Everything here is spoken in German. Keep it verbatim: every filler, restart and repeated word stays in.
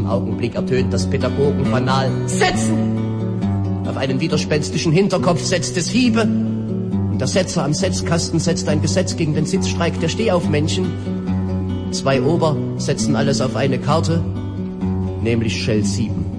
Augenblick ertönt das Pädagogenfanal. Setzen! Auf einen widerspenstischen Hinterkopf setzt es Hiebe. Und der Setzer am Setzkasten setzt ein Gesetz gegen den Sitzstreik der Stehaufmännchen. Zwei Ober setzen alles auf eine Karte, nämlich Shell sieben.